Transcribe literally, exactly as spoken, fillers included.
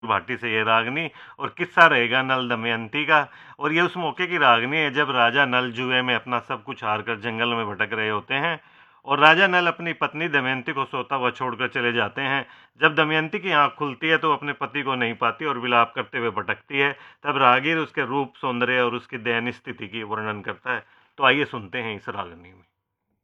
भाटी से ये रागनी। और किस्सा रहेगा नल दमयंती का। और ये उस मौके की रागनी है जब राजा नल जुए में अपना सब कुछ हारकर जंगल में भटक रहे होते हैं और राजा नल अपनी पत्नी दमयंती को सोता हुआ छोड़कर चले जाते हैं। जब दमयंती की आंख खुलती है तो अपने पति को नहीं पाती और विलाप करते हुए भटकती है। तब रागीर उसके रूप, सौंदर्य और उसकी दयनीय स्थिति की वर्णन करता है। तो आइए सुनते हैं इस रागनी में।